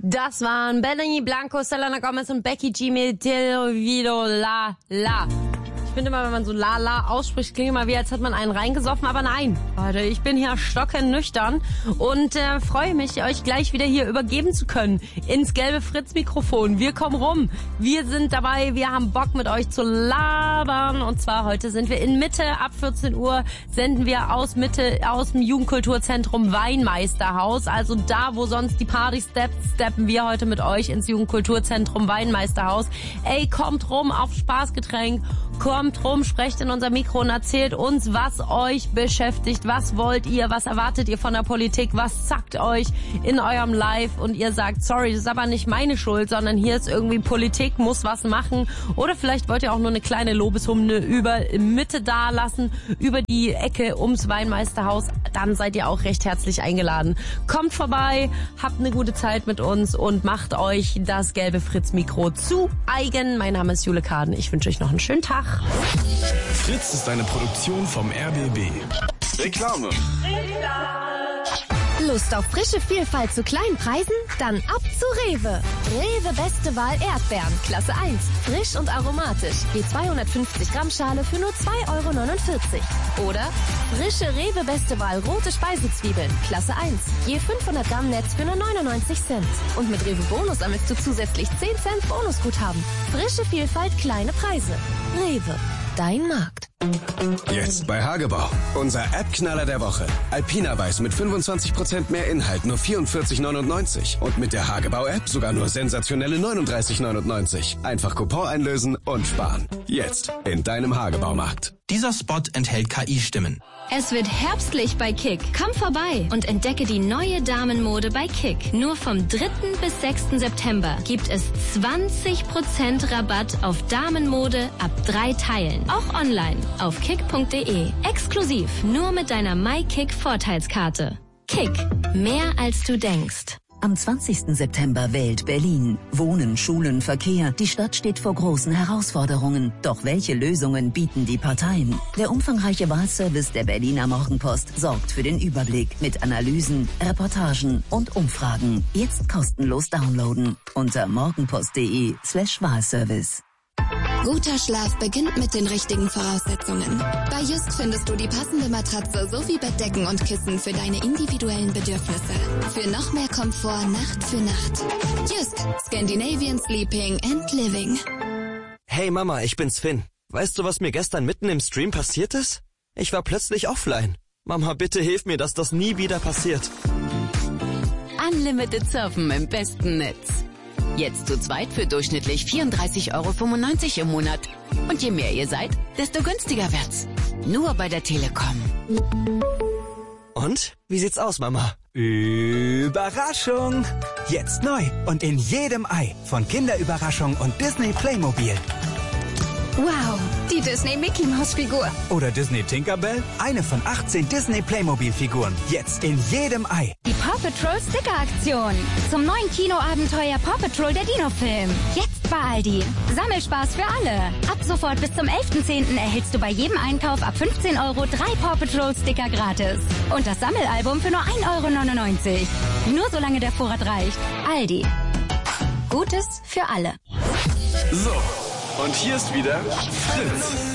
Das waren Benny Blanco, Selena Gomez und Becky G mit Video La La. Ich finde immer, wenn man so La La ausspricht, klingt immer wie, als hätte man einen reingesoffen, aber nein. Leute, ich bin hier stockennüchtern und freue mich, euch gleich wieder hier übergeben zu können ins gelbe Fritz-Mikrofon. Wir kommen rum, wir sind dabei, wir haben Bock mit euch zu labern und zwar heute sind wir in Mitte, ab 14 Uhr senden wir aus Mitte, aus dem Jugendkulturzentrum Weinmeisterhaus, also da, wo sonst die Party steppen wir heute mit euch ins Jugendkulturzentrum Weinmeisterhaus. Ey, kommt rum auf Spaßgetränk, kommt rum, sprecht in unser Mikro und erzählt uns, was euch beschäftigt, was wollt ihr, was erwartet ihr von der Politik, was zackt euch in eurem Live und ihr sagt, sorry, das ist aber nicht meine Schuld, sondern hier ist irgendwie Politik, muss was machen oder vielleicht wollt ihr auch nur eine kleine Lobeshymne über Mitte da lassen, über die Ecke ums Weinmeisterhaus, dann seid ihr auch recht herzlich eingeladen. Kommt vorbei, habt eine gute Zeit mit uns und macht euch das gelbe Fritz-Mikro zu eigen. Mein Name ist Jule Kaden, ich wünsche euch noch einen schönen Tag. Fritz ist eine Produktion vom RBB. Reklame. Lust auf frische Vielfalt zu kleinen Preisen? Dann ab zu Rewe. Rewe Beste Wahl Erdbeeren, Klasse 1. Frisch und aromatisch. Je 250 Gramm Schale für nur 2,49 €. Oder frische Rewe Beste Wahl rote Speisezwiebeln, Klasse 1. Je 500 Gramm Netz für nur 99 Cent. Und mit Rewe Bonus sammelst du zusätzlich 10 Cent Bonusguthaben. Frische Vielfalt, kleine Preise. Rewe, dein Markt. Jetzt bei Hagebau. Unser App-Knaller der Woche. Alpina Weiß mit 25% mehr Inhalt, nur 44,99 €. Und mit der Hagebau-App sogar nur sensationelle 39,99 €. Einfach Coupon einlösen und sparen. Jetzt in deinem Hagebaumarkt. Dieser Spot enthält KI-Stimmen. Es wird herbstlich bei Kick. Komm vorbei und entdecke die neue Damenmode bei Kick. Nur vom 3. bis 6. September gibt es 20% Rabatt auf Damenmode ab 3 Teilen. Auch online auf kick.de. Exklusiv nur mit deiner MyKick-Vorteilskarte. Kick. Mehr als du denkst. Am 20. September wählt Berlin. Wohnen, Schulen, Verkehr. Die Stadt steht vor großen Herausforderungen. Doch welche Lösungen bieten die Parteien? Der umfangreiche Wahlservice der Berliner Morgenpost sorgt für den Überblick mit Analysen, Reportagen und Umfragen. Jetzt kostenlos downloaden unter morgenpost.de/Wahlservice. Guter Schlaf beginnt mit den richtigen Voraussetzungen. Bei Jysk findest du die passende Matratze sowie Bettdecken und Kissen für deine individuellen Bedürfnisse. Für noch mehr Komfort Nacht für Nacht. Jysk, Scandinavian Sleeping and Living. Hey Mama, ich bin's Finn. Weißt du, was mir gestern mitten im Stream passiert ist? Ich war plötzlich offline. Mama, bitte hilf mir, dass das nie wieder passiert. Unlimited Surfen im besten Netz. Jetzt zu zweit für durchschnittlich 34,95 € im Monat. Und je mehr ihr seid, desto günstiger wird's. Nur bei der Telekom. Und? Wie sieht's aus, Mama? Überraschung! Jetzt neu und in jedem Ei von Kinderüberraschung und Disney Playmobil. Wow, die Disney Mickey Maus Figur. Oder Disney Tinkerbell, eine von 18 Disney Playmobil Figuren. Jetzt in jedem Ei. Die Paw Patrol Sticker Aktion. Zum neuen Kinoabenteuer Paw Patrol der Dino-Film. Jetzt bei Aldi. Sammelspaß für alle. Ab sofort bis zum 11.10. erhältst du bei jedem Einkauf ab 15 € 3 Paw Patrol Sticker gratis. Und das Sammelalbum für nur 1,99 €. Nur solange der Vorrat reicht. Aldi. Gutes für alle. So, und hier ist wieder Fritz.